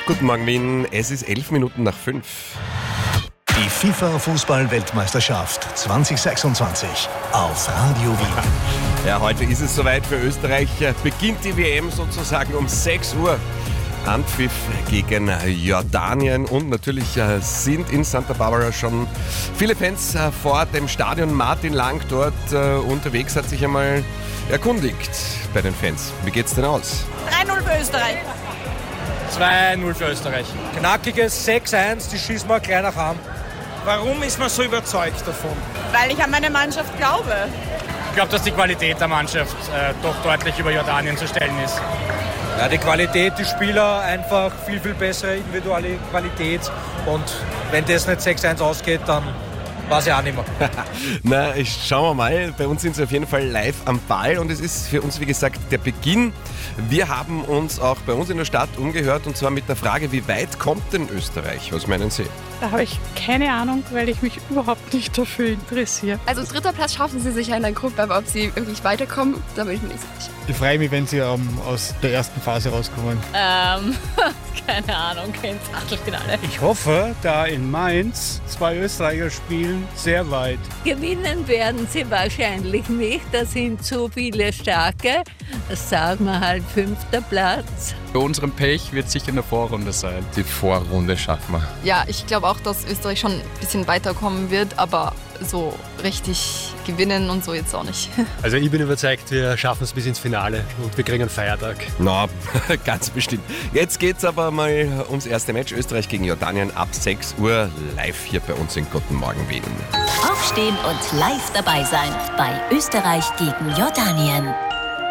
Guten Morgen Wien, es ist 11 Minuten nach 5. Die FIFA-Fußball-Weltmeisterschaft 2026 auf Radio Wien. Ja, heute ist es soweit für Österreich. Beginnt die WM sozusagen um 6 Uhr. Anpfiff gegen Jordanien und natürlich sind in Santa Barbara schon viele Fans vor dem Stadion. Martin Lang dort unterwegs hat sich einmal erkundigt bei den Fans. Wie geht's denn aus? 3-0 für Österreich. 2-0 für Österreich. Knackiges 6-1, die schießen wir gleich nach Hause. Warum ist man so überzeugt davon? Weil ich an meine Mannschaft glaube. Ich glaube, dass die Qualität der Mannschaft doch deutlich über Jordanien zu stellen ist. Ja, die Qualität, die Spieler, einfach viel, viel bessere individuelle Qualität. Und wenn das nicht 6-1 ausgeht, dann weiß ich auch nicht mehr. Na, schauen wir mal. Bei uns sind sie auf jeden Fall live am Ball und es ist für uns, wie gesagt, der Beginn. Wir haben uns auch bei uns in der Stadt umgehört und zwar mit der Frage, wie weit kommt denn Österreich? Was meinen Sie? Da habe ich keine Ahnung, weil ich mich überhaupt nicht dafür interessiere. Also 3. Platz schaffen sie sicher in der Gruppe, aber ob sie wirklich weiterkommen, da bin ich mir nicht sicher. Ich freue mich, wenn sie aus der ersten Phase rauskommen. Keine Ahnung, kein Achtelfinale. Ich hoffe, da in Mainz 2 Österreicher spielen, sehr weit. Gewinnen werden sie wahrscheinlich nicht, da sind so viele Starke. Das sagen wir halt 5. Platz. Bei unserem Pech wird es sicher in der Vorrunde sein. Die Vorrunde schaffen wir. Ja, ich glaube auch, dass Österreich schon ein bisschen weiterkommen wird, aber so richtig gewinnen und so jetzt auch nicht. Also ich bin überzeugt, wir schaffen es bis ins Finale und wir kriegen einen Feiertag. Na, ganz bestimmt. Jetzt geht's aber mal ums erste Match. Österreich gegen Jordanien ab 6 Uhr live hier bei uns in Guten Morgen Wien. Aufstehen und live dabei sein bei Österreich gegen Jordanien.